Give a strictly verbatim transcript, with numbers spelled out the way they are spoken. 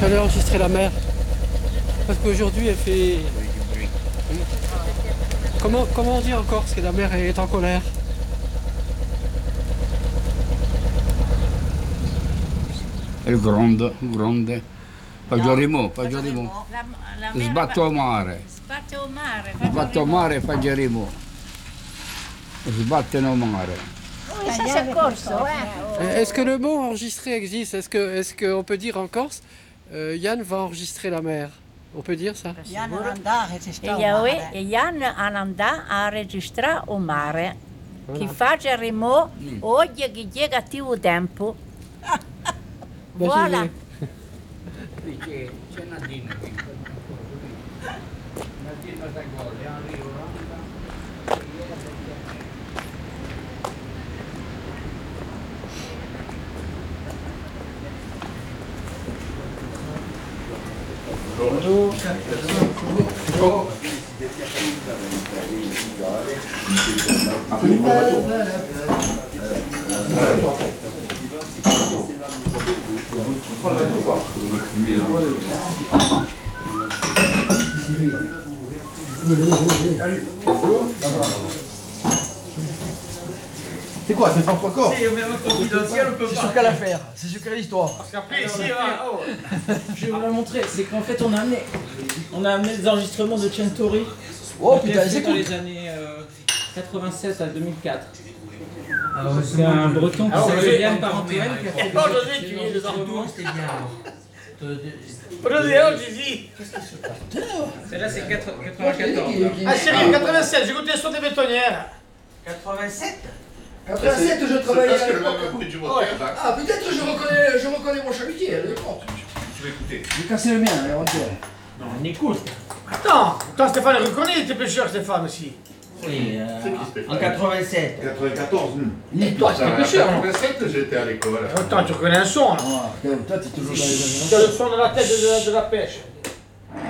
J'allais enregistrer la mer. Parce qu'aujourd'hui elle fait... Comment, comment on dit en Corse que la mer est en colère? È grande, grande. Paggiorimo, paggiorimo. La, la mera Sbatto a mare. Sbatte o mare. Sbatto a mare, paggiorimo. Sbatte no mare. Oui, ça c'est corse, ouais. Est-ce que le mot enregistrer existe? Est-ce que, est-ce qu'on peut dire en Corse, euh, Yann va enregistrer la mer? On peut dire ça? Jan andà a registrare E, un io, mare. e Jan andà a registrare o mare. Chi fa Gerimo, oggi che llega a tiu tempo. Voilà. Qui c'è, c'è Nadina qui. Nadina da Gole, Henri Oranda. C'est quoi, c'est François Corse? C'est même confidentiel, on peut C'est pas. sur quelle affaire? C'est sur quelle histoire? Parce qu'après, ici, là, oh. Je vais vous la montrer, c'est qu'en fait on a amené, on a amené des enregistrements de Centori. Oh putain, c'est c'est dans cool. les années euh, quatre-vingt-sept à deux mille quatre. C'est un breton qui Ah, s'appelle oui. Yann Parentuel qui a fait Oh, José, tu des viens des enregistrements. Aujourd'hui, oh, tu dis. Celle-là c'est quatre-vingt-quatorze. Ah, chérie, quatre-vingt-sept, j'ai goûté le son des bétonnières. quatre-vingt-sept? quatre-vingt-sept, je travaillais à l'époque. Ouais. Ah, peut-être que je reconnais, je reconnais mon chalutier, à l'époque. Tu vas écouter. J'ai cassé le mien, avant-hier. Non, on écoute. Attends, attends, Stéphane le reconnaît, il était pêcheur, Stéphane aussi. Oui, euh, C'est qui Stéphane? en quatre-vingt-sept. quatre-vingt-quatorze. Ni toi, Ça, c'était pêcheur, non? quatre-vingt-sept, j'étais à l'école. Attends, tu reconnais un son, là. Ah, toi, t'es toujours dans les C'est le son de la tête de la, de la pêche.